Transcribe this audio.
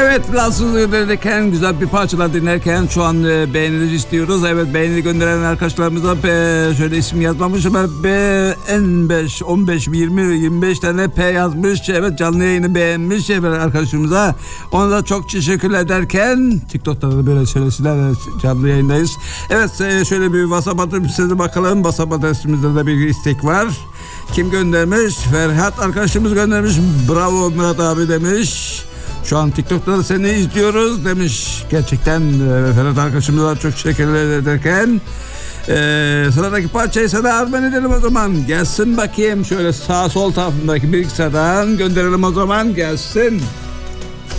Evet, Fransız dinlerken, güzel bir parçalar dinlerken şu an beğenileri istiyoruz. Evet, beğeni gönderen arkadaşlarımıza şöyle isim yazmamış ama en 15, 20, 25 tane P yazmış. Evet, canlı yayını beğenmiş evet, arkadaşımıza. Ona da çok teşekkür ederken TikTok'ta da böyle söylesinler, canlı yayındayız. Evet, şöyle bir WhatsApp adresimize bakalım. WhatsApp adresimizde de bir istek var. Kim göndermiş? Ferhat arkadaşımız göndermiş. Bravo Murat abi demiş. Şu an TikTok'ta da seni izliyoruz demiş. Gerçekten Ferhat arkadaşımıza çok teşekkür ederken sıradaki parçayı sana armağan edelim o zaman. Gelsin bakayım şöyle sağ sol tarafındaki bilgisayardan gönderelim o zaman, gelsin.